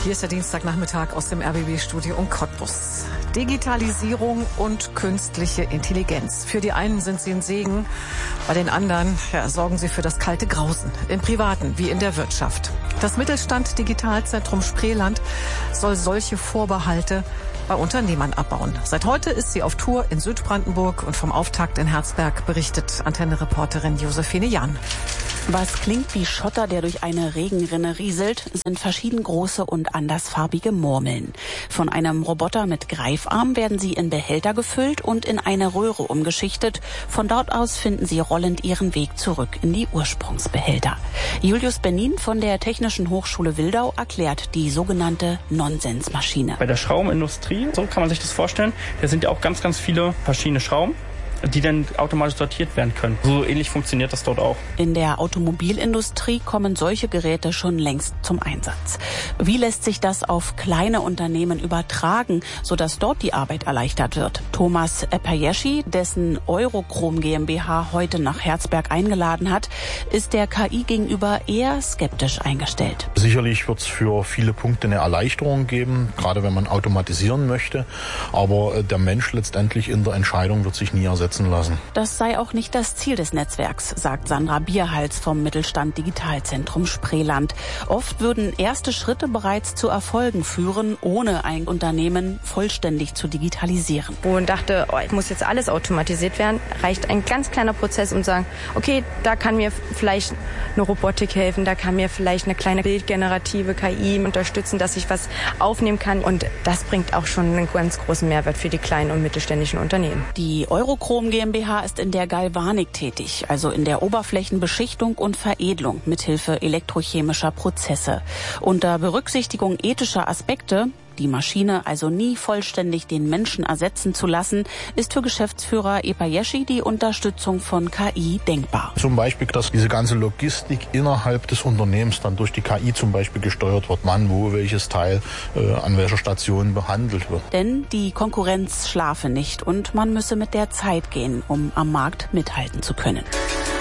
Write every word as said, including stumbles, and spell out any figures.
Hier ist der Dienstagnachmittag aus dem R B B-Studio in Cottbus. Digitalisierung und künstliche Intelligenz. Für die einen sind sie ein Segen, bei den anderen ja, sorgen sie für das kalte Grausen. Im Privaten wie in der Wirtschaft. Das Mittelstand Digitalzentrum Spreeland soll solche Vorbehalte bei Unternehmern abbauen. Seit heute ist sie auf Tour in Südbrandenburg und vom Auftakt in Herzberg berichtet Antenne-Reporterin Josephine Jahn. Was klingt wie Schotter, der durch eine Regenrinne rieselt, sind verschieden große und andersfarbige Murmeln. Von einem Roboter mit Greifarm werden sie in Behälter gefüllt und in eine Röhre umgeschichtet. Von dort aus finden sie rollend ihren Weg zurück in die Ursprungsbehälter. Julius Benin von der Technischen Hochschule Wildau erklärt die sogenannte Nonsensmaschine. Bei der Schraubenindustrie, so kann man sich das vorstellen, da sind ja auch ganz, ganz viele verschiedene Schrauben, die dann automatisch sortiert werden können. So ähnlich funktioniert das dort auch. In der Automobilindustrie kommen solche Geräte schon längst zum Einsatz. Wie lässt sich das auf kleine Unternehmen übertragen, sodass dort die Arbeit erleichtert wird? Thomas Epayeschi, dessen Eurochrom GmbH heute nach Herzberg eingeladen hat, ist der K I gegenüber eher skeptisch eingestellt. Sicherlich wird es für viele Punkte eine Erleichterung geben, gerade wenn man automatisieren möchte. Aber der Mensch letztendlich in der Entscheidung wird sich nie ersetzen lassen. Das sei auch nicht das Ziel des Netzwerks, sagt Sandra Bierhals vom Mittelstand Digitalzentrum Spreeland. Oft würden erste Schritte bereits zu Erfolgen führen, ohne ein Unternehmen vollständig zu digitalisieren. Wo man dachte, oh, muss jetzt alles automatisiert werden, reicht ein ganz kleiner Prozess, um zu sagen, okay, da kann mir vielleicht eine Robotik helfen, da kann mir vielleicht eine kleine bildgenerative K I unterstützen, dass ich was aufnehmen kann. Und das bringt auch schon einen ganz großen Mehrwert für die kleinen und mittelständischen Unternehmen. Die Eurochrom GmbH ist in der Galvanik tätig, also in der Oberflächenbeschichtung und Veredelung mithilfe elektrochemischer Prozesse. Unter Berücksichtigung ethischer Aspekte, die Maschine also nie vollständig den Menschen ersetzen zu lassen, ist für Geschäftsführer Epayeschi die Unterstützung von K I denkbar. Zum Beispiel, dass diese ganze Logistik innerhalb des Unternehmens dann durch die K I zum Beispiel gesteuert wird, wann, wo, welches Teil äh, an welcher Station behandelt wird. Denn die Konkurrenz schlafe nicht und man müsse mit der Zeit gehen, um am Markt mithalten zu können.